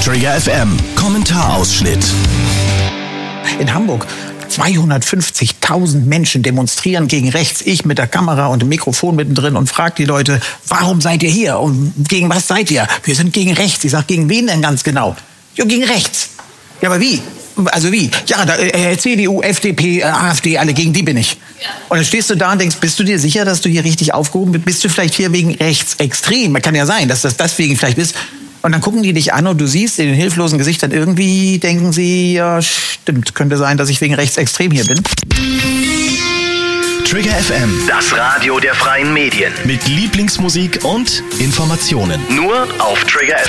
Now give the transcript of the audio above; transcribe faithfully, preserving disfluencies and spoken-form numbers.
Trigger F M Kommentarausschnitt. In Hamburg zweihundertfünfzigtausend Menschen demonstrieren gegen rechts. Ich mit der Kamera und dem Mikrofon mittendrin und frage die Leute, warum seid ihr hier? Und gegen was seid ihr? Wir sind gegen rechts. Ich sage, gegen wen denn ganz genau? Ja, gegen rechts. Ja, aber wie? Also wie? Ja, da, äh, C D U, F D P, äh, AfD, alle gegen die bin ich. Und dann stehst du da und denkst, bist du dir sicher, dass du hier richtig aufgehoben bist? Bist du vielleicht hier wegen rechtsextrem? Kann ja sein, dass das deswegen vielleicht ist. Und dann gucken die dich an und du siehst in den hilflosen Gesichtern, irgendwie denken sie, ja stimmt, könnte sein, dass ich wegen rechtsextrem hier bin. Trigger F M, Das Radio der freien Medien. mit Lieblingsmusik und Informationen. Nur auf Trigger F M.